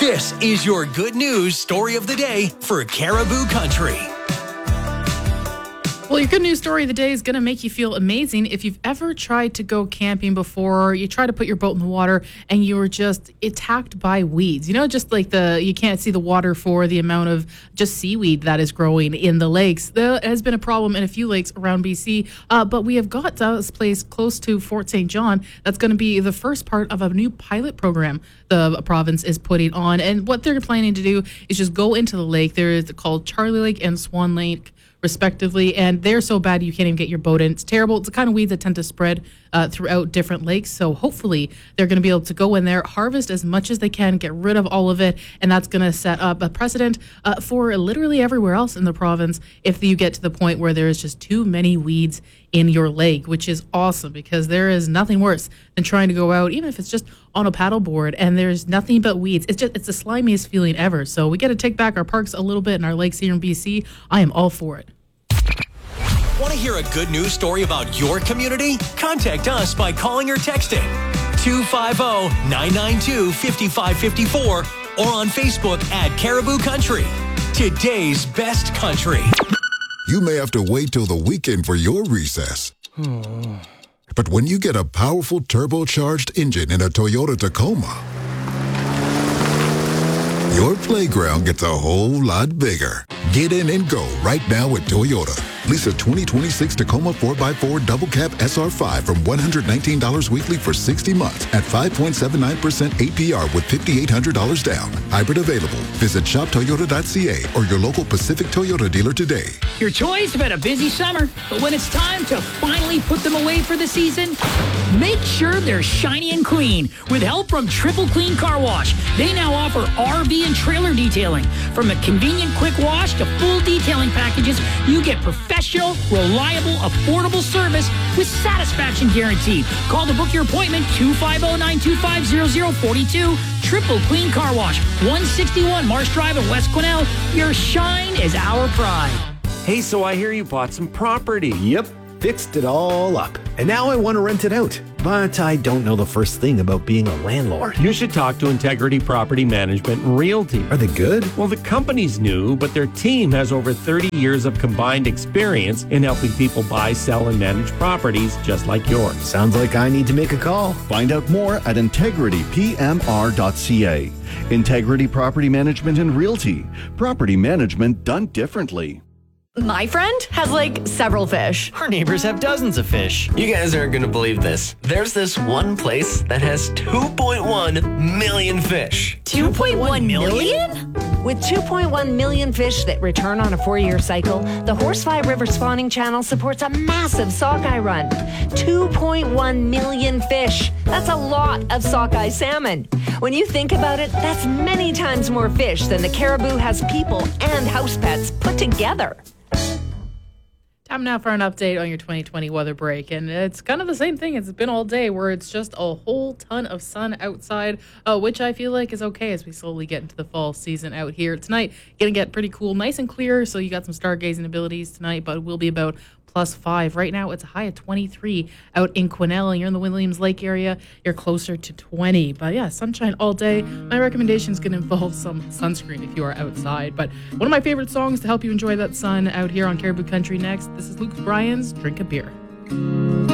This is your good news story of the day for Caribou Country. Well, your good news story of the day is going to make you feel amazing. If you've ever tried to go camping before, you try to put your boat in the water and you were just attacked by weeds. You know, just like you can't see the water for the amount of just seaweed that is growing in the lakes. There has been a problem in a few lakes around BC, but we have got this place close to Fort St. John that's going to be the first part of a new pilot program the province is putting on. And what they're planning to do is just go into the lake. There is called Charlie Lake and Swan Lake, respectively, and they're so bad you can't even get your boat in. It's terrible. It's the kind of weeds that tend to spread throughout different lakes. So hopefully they're going to be able to go in there, harvest as much as they can, get rid of all of it, and that's going to set up a precedent for literally everywhere else in the province if you get to the point where there is just too many weeds in your lake, which is awesome because there is nothing worse than trying to go out, even if it's just on a paddleboard, and there's nothing but weeds. It's the slimiest feeling ever. So we got to take back our parks a little bit and our lakes here in BC. I am all for it. Want to hear a good news story about your community? Contact us by calling or texting 250-992-5554 or on Facebook at Caribou Country. Today's best country. You may have to wait till the weekend for your recess. But when you get a powerful turbocharged engine in a Toyota Tacoma, your playground gets a whole lot bigger. Get in and go right now at Toyota. Lease a 2026 Tacoma 4x4 Double Cab SR5 from $119 weekly for 60 months at 5.79% APR with $5,800 down. Hybrid available. Visit shoptoyota.ca or your local Pacific Toyota dealer today. Your toys have had a busy summer, but when it's time to finally put them away for the season, make sure they're shiny and clean with help from Triple Clean Car Wash. They now offer RV and trailer detailing. From a convenient quick wash to full detailing packages, you get professional, reliable, affordable service with satisfaction guaranteed. Call to book your appointment 250-925-0042. Triple Clean Car Wash, 161 Marsh Drive in West Quesnel. Your shine is our pride. Hey, so I hear you bought some property. Yep, fixed it all up. And now I want to rent it out. But I don't know the first thing about being a landlord. You should talk to Integrity Property Management and Realty. Are they good? Well, the company's new, but their team has over 30 years of combined experience in helping people buy, sell, and manage properties just like yours. Sounds like I need to make a call. Find out more at integritypmr.ca. Integrity Property Management and Realty. Property management done differently. My friend has several fish. Our neighbors have dozens of fish. You guys aren't going to believe this. There's this one place that has 2.1 million fish. 2.1 million? With 2.1 million fish that return on a 4-year cycle, the Horsefly River Spawning Channel supports a massive sockeye run. 2.1 million fish. That's a lot of sockeye salmon. When you think about it, that's many times more fish than the Caribou has people and house pets put together. Time now for an update on your 2020 weather break. And it's kind of the same thing. It's been all day where it's just a whole ton of sun outside, which I feel like is okay as we slowly get into the fall season out here. Tonight, going to get pretty cool, nice and clear. So you got some stargazing abilities tonight, but it will be about +5. Right now, it's a high of 23 out in Quesnel, and you're in the Williams Lake area. You're closer to 20. But yeah, sunshine all day. My recommendation is going to involve some sunscreen if you are outside. But one of my favorite songs to help you enjoy that sun out here on Caribou Country next. This is Luke Bryan's Drink a Beer.